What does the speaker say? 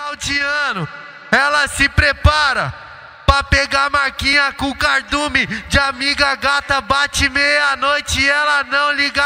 final de ano, ela se prepara pra pegar marquinha com cardume de amiga gata. Bate meia-noite e ela não liga